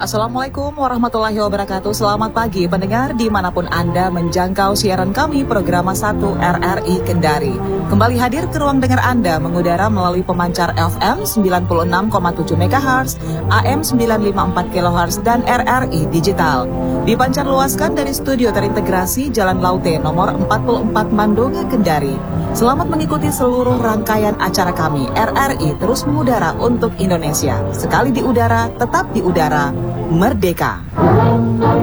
Assalamualaikum warahmatullahi wabarakatuh. Selamat pagi pendengar dimanapun Anda menjangkau siaran kami Programa 1 RRI Kendari. Kembali hadir ke ruang dengar Anda mengudara melalui pemancar FM 96,7 MHz, AM 954 kHz, dan RRI Digital. Dipancar luaskan dari studio terintegrasi Jalan Laute nomor 44 Mandonga, Kendari. Selamat mengikuti seluruh rangkaian acara kami. RRI terus mengudara untuk Indonesia. Sekali di udara, tetap di udara. Merdeka.